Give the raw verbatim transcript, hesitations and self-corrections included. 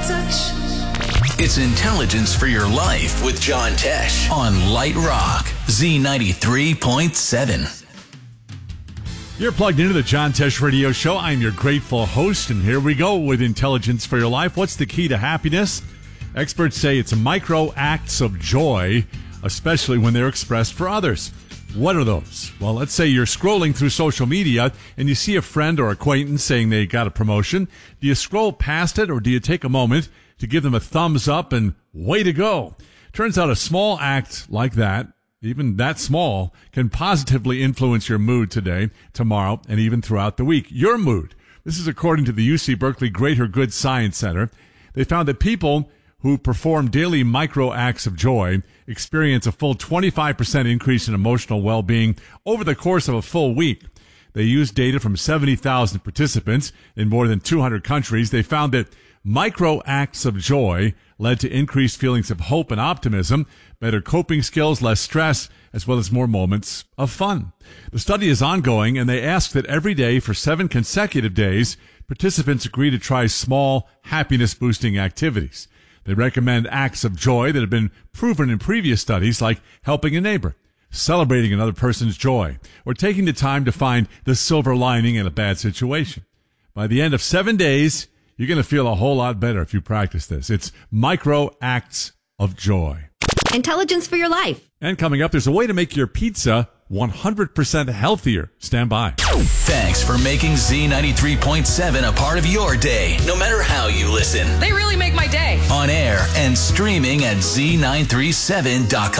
such. It's Intelligence for Your Life with John Tesh on Light Rock, Z ninety-three point seven. You're plugged into the John Tesh Radio Show. I'm your grateful host, and here we go with Intelligence for Your Life. What's the key to happiness? Experts say it's micro acts of joy, especially when they're expressed for others. What are those? Well, let's say you're scrolling through social media and you see a friend or acquaintance saying they got a promotion. Do you scroll past it, or do you take a moment to give them a thumbs up and way to go? Turns out a small act like that, even that small, can positively influence your mood today, tomorrow, and even throughout the week. Your mood. This is according to the U C Berkeley Greater Good Science Center. They found that people who perform daily micro acts of joy experience a full twenty-five percent increase in emotional well-being over the course of a full week. They used data from seventy thousand participants in more than two hundred countries. They found that micro acts of joy led to increased feelings of hope and optimism, better coping skills, less stress, as well as more moments of fun. The study is ongoing, and they asked that every day for seven consecutive days, participants agree to try small, happiness-boosting activities. They recommend acts of joy that have been proven in previous studies, like helping a neighbor, celebrating another person's joy, or taking the time to find the silver lining in a bad situation. By the end of seven days, you're going to feel a whole lot better if you practice this. It's micro acts of joy. Intelligence for Your Life. And coming up, there's a way to make your pizza one hundred percent healthier. Stand by. Thanks for making Z ninety-three point seven a part of your day, no matter how you listen. They really make my day. On air and streaming at Z nine three seven dot com.